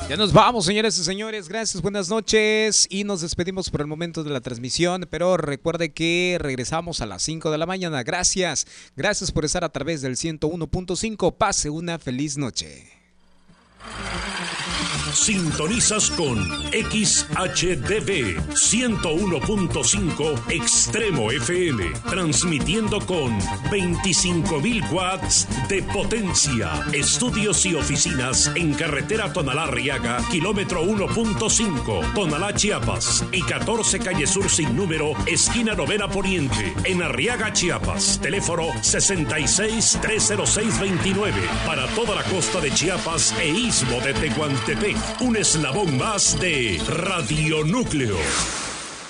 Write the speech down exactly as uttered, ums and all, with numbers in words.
Ya nos vamos, señores y señores. Gracias, buenas noches. Y nos despedimos por el momento de la transmisión. Pero recuerde que regresamos a las cinco de la mañana. Gracias. Gracias por estar a través del ciento uno punto cinco. Pase una feliz noche. Sintonizas con X H D V ciento uno punto cinco Extremo F M, transmitiendo con veinticinco mil watts de potencia. Estudios y oficinas en carretera Tonalá-Arriaga, kilómetro uno punto cinco, Tonalá, Chiapas, y catorce calle Sur sin número, esquina Novena Poniente, en Arriaga, Chiapas. Teléfono sesenta y seis, trescientos seis, veintinueve. Para toda la costa de Chiapas e istmo de Tehuantepec. Un eslabón más de Radio Núcleo.